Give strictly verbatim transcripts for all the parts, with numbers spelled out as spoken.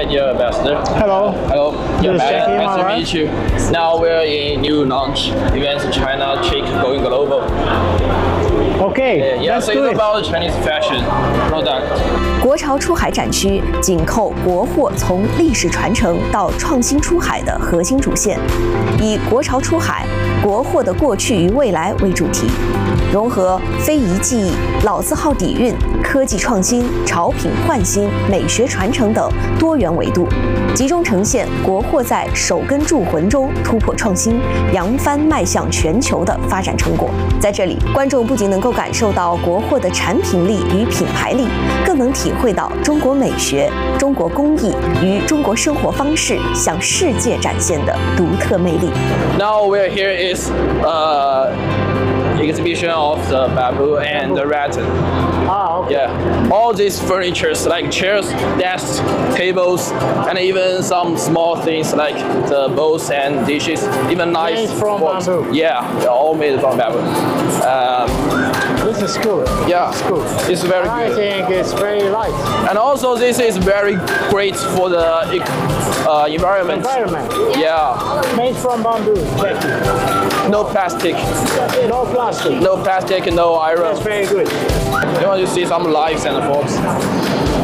your ambassador. Hello. Hello. Your This is ambassador. Jackie, Nice to alright. meet you. Now we're in new launch events in China, Chic going global. Okay. Yeah, let's so do it's it. about Chinese fashion product. 国潮出海展区紧扣国货从历史传承到创新出海的核心主线，以国潮出海、国货的过去与未来为主题，融合非遗技艺、老字号底蕴、科技创新、潮品焕新、美学传承等多元维度，集中呈现国货在手根铸魂中突破创新、扬帆迈向全球的发展成果。在这里，观众不仅能够感受到国货的产品力与品牌力，更能体会到中国美学、中国工艺与中国生活方式向世界展现的独特魅力。 Now we're here is uh, exhibition of the bamboo and the rattan. Ah, okay. Yeah, all these furnitures like chairs, desks, tables, and even some small things like the bowls and dishes, even knives. Made from forks. bamboo. Yeah, they're all made from bamboo. Um, This is good. yeah, It's good. it's very I good. think it's very light. And also this is very great for the uh, environment. Environment. Yeah, Made from bamboo. Jackie. no plastic, No plastic. no plastic, no iron. That's very good. You want to see some knives and forks?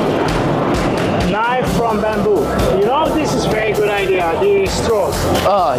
Knife from bamboo. You know, this is very good idea. These straws. Ah,